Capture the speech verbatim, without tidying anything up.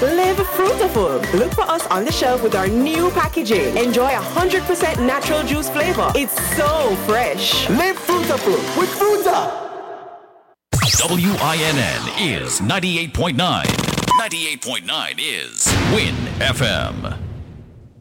Live fruitful. Look for us on the shelf with our new packaging. Enjoy a one hundred percent natural juice flavor. It's so fresh. Live fruitful with Fruta. W I N N is ninety-eight point nine. ninety-eight point nine is Win F M.